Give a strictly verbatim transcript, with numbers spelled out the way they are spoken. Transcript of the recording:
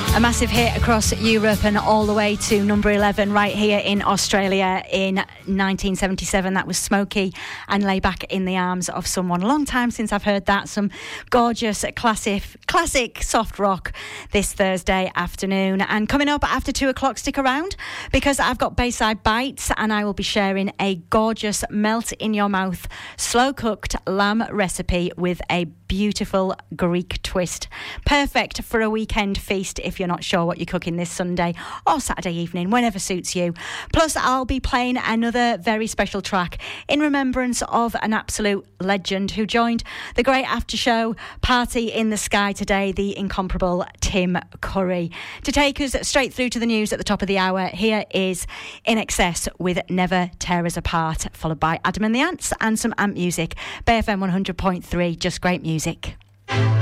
A massive hit across Europe and all the way to number eleven right here in Australia in nineteen seventy-seven. That was Smokey and Lay Back in the Arms of Someone. A long time since I've heard that. Some gorgeous classic, classic soft rock this Thursday afternoon. And coming up after two o'clock, stick around because I've got Bayside Bites and I will be sharing a gorgeous melt in your mouth slow cooked lamb recipe with a beautiful Greek twist. Perfect for a weekend feast if you're not sure what you're cooking this Sunday or Saturday evening, whenever suits you. Plus, I'll be playing another very special track in remembrance of an absolute legend who joined the great after show party in the sky today, the incomparable Tim Curry. To take us straight through to the news at the top of the hour, here is In Excess with Never Tear Us Apart, followed by Adam and the Ants and some Ant music. Bay F M one hundred point three, just great music.